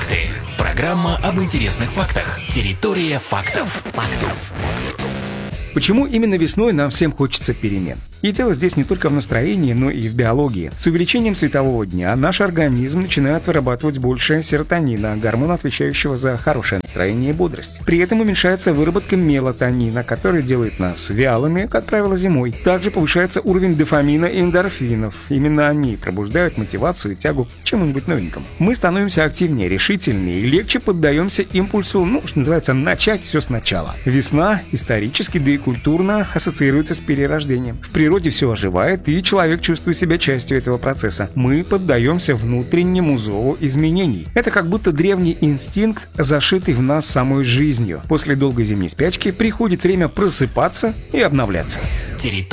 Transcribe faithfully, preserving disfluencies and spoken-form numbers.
Факты. Программа об интересных фактах. Территория фактов. Фактов. Почему именно весной нам всем хочется перемен? И дело здесь не только в настроении, но и в биологии. С увеличением светового дня наш организм начинает вырабатывать больше серотонина, гормона, отвечающего за хорошее настроение и бодрость. При этом уменьшается выработка мелатонина, который делает нас вялыми, как правило, зимой. Также повышается уровень дофамина и эндорфинов. Именно они пробуждают мотивацию и тягу к чему-нибудь новенькому. Мы становимся активнее, решительнее и легче поддаемся импульсу, ну, что называется, начать все сначала. Весна исторически, да и культурно ассоциируется с перерождением. В природе все оживает, и человек чувствует себя частью этого процесса. Мы поддаемся внутреннему зову изменений. Это как будто древний инстинкт, зашитый в нас самой жизнью. После долгой зимней спячки приходит время просыпаться и обновляться. Территория